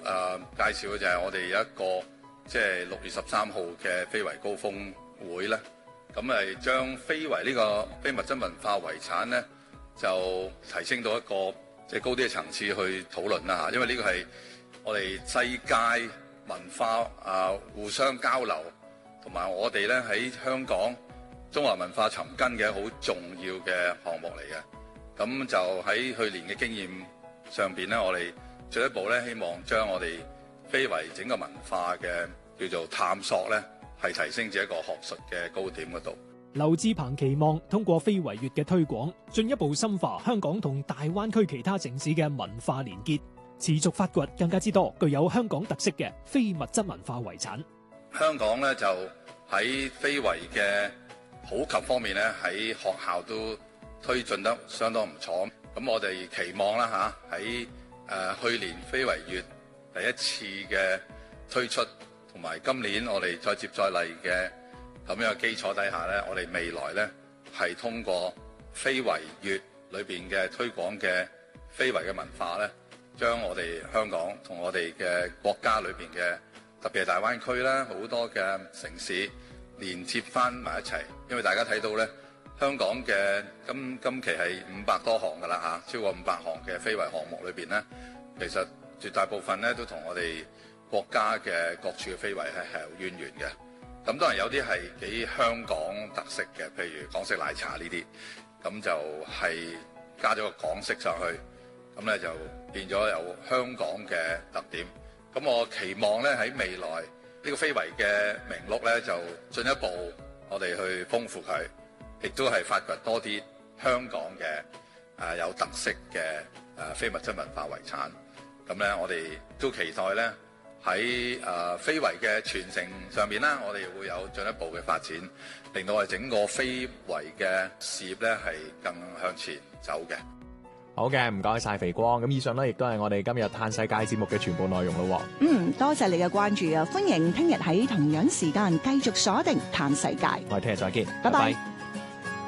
介紹嘅就係我哋有一個即係6月13號嘅非遺高峰會咧，咁係將非遺呢個非物質文化遺產咧，就提升到一個即係高啲嘅層次去討論啦嚇，因為呢個係我哋世界文化互相交流，同埋我哋咧喺香港中華文化尋根嘅好重要嘅項目嚟嘅。咁就喺去年嘅經驗上邊咧，我哋進一步咧希望將我哋非遺整個文化嘅叫做探索咧，係提升至一個學術嘅高點嗰度。 劉志鵬期望通過非遺月嘅推廣，進一步深化香港同大灣區其他城市嘅文化連結，持續發掘更加之多具有香港特色嘅非物質文化遺產。 香港咧就喺非遺嘅普及方面咧，喺學校都推進得相當唔錯。咁我哋期望啦嚇，喺去年非遺月第一次嘅推出，同埋今年我哋再接再厲嘅咁樣嘅基礎底下咧，我哋未來咧係通過非遺月裏邊嘅推廣嘅非遺嘅文化咧，將我哋香港同我哋嘅國家裏邊嘅特別係大灣區啦，好多嘅城市連接翻埋一齊。因為大家睇到咧，香港嘅今期係500多項㗎啦嚇，超過500項嘅非遺項目裏邊咧，其實絕大部分咧都同我哋國家嘅各處嘅非遺係有淵源嘅。咁當然有啲係幾香港特色嘅，譬如港式奶茶呢啲，咁就係加咗個港式上去，咁咧就變咗有香港嘅特點。咁我期望咧喺未來呢個非遺嘅名錄咧，就進一步我哋去豐富佢，亦都係發掘多啲香港嘅有特色嘅非物質文化遺產。咁咧我哋都期待咧喺非遺嘅傳承上面啦，我哋會有進一步嘅發展，令到我哋整個非遺嘅事業咧係更向前走嘅。 好嘅，唔該晒肥光。咁以上咧亦都係我哋今日嘆世界節目嘅全部內容咯。 多謝你嘅關注啊！歡迎聽日喺同樣時間繼續鎖定嘆世界。 我哋聽日再見， 拜拜。